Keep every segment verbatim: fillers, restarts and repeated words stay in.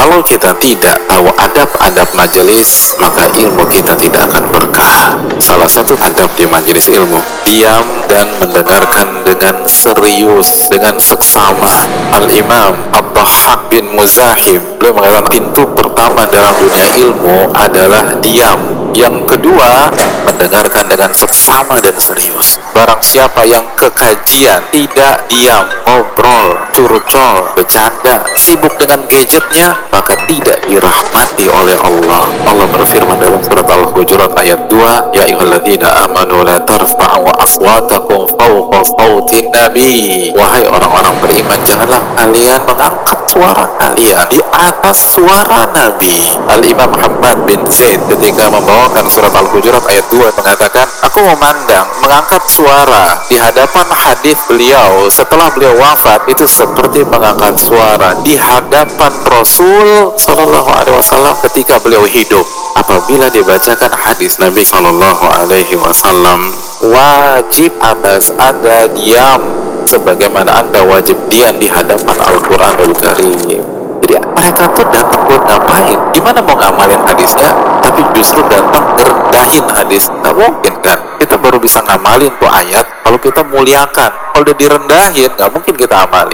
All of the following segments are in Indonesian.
Kalau kita tidak tahu adab-adab majelis, maka ilmu kita tidak akan berkah. Salah satu adab di majelis ilmu, diam dan mendengarkan dengan serius, dengan seksama. Al-Imam Ad-Dhahhak bin Muzahim, beliau mengatakan pintu pertama dalam dunia ilmu adalah diam. Yang kedua, mendengarkan dengan seksama dan serius. Barang siapa yang ke kajian tidak diam, ngobrol, curcol, bercanda, sibuk dengan gadgetnya, maka tidak dirahmati oleh Allah. Allah berfirman dalam surat Al-Hujurat ayat dua, ya ayyuhalladzina amanu la tarfa'u aswatakum fawqa sawtin nabi. Wahai orang-orang beriman, janganlah kalian mengangkat suara kalian di atas suara Nabi. Al-Imam Muhammad bin Zaid ketika membawakan surat Al-Hujurat ayat dua mengatakan, aku memandang mengangkat suara di hadapan hadis beliau setelah beliau wafat itu seperti mengangkat suara di hadapan Rasul Sallallahu Alaihi Wasallam ketika beliau hidup. Apabila dibacakan hadis Nabi Sallallahu Alaihi Wasallam, wajib atas Anda diam sebagaimana Anda wajib diam di hadapan Al-Quranul Karim. Jadi mereka tuh datang buat ngapain? Gimana mau ngamalin hadisnya, tapi justru datang ngerendahin hadis? Nggak mungkin kan? Kita baru bisa ngamalin tuh ayat kalau kita muliakan. Kalau udah direndahin, nggak mungkin kita amalin.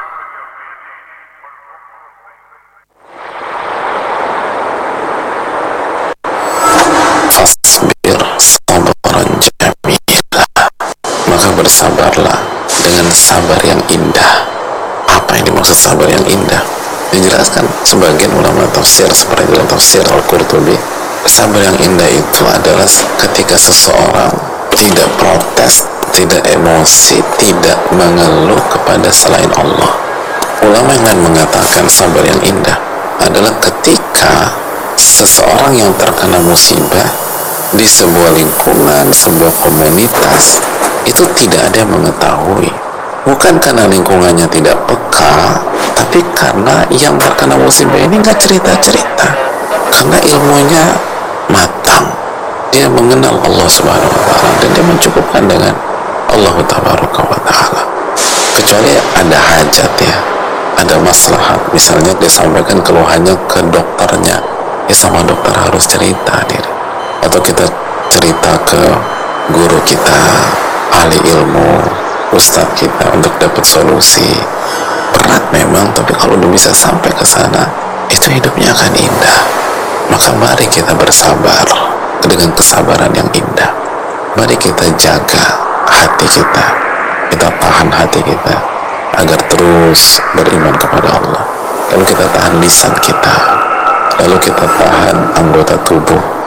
Fasbir sabaran jamila, maka bersabarlah dengan sabar yang indah. Apa yang dimaksud sabar yang indah? Dijelaskan sebagian ulama tafsir seperti dalam tafsir Al-Qurtubi, sabar yang indah itu adalah ketika seseorang tidak protes, tidak emosi, tidak mengeluh kepada selain Allah. Ulama yang mengatakan sabar yang indah adalah ketika seseorang yang terkena musibah di sebuah lingkungan, sebuah komunitas, itu tidak ada yang mengetahui. Bukan karena lingkungannya tidak peka, tapi karena yang terkena musibah ini nggak cerita-cerita, karena ilmunya matang, dia mengenal Allah Subhanahu Wa Taala dan dia mencukupkan dengan Allah Tabaraka Wa Taala. Kecuali ada hajat ya, ada maslahat, misalnya dia sampaikan keluhannya ke dokternya, ya sama dokter harus cerita diri, atau kita cerita ke guru kita, ahli ilmu, ustadz kita untuk dapat solusi. Berat memang, tapi kalau udah bisa sampai ke sana, itu hidupnya akan indah. Maka mari kita bersabar dengan kesabaran yang indah. Mari kita jaga hati kita, kita tahan hati kita agar terus beriman kepada Allah. Lalu kita tahan lisan kita, lalu kita tahan anggota tubuh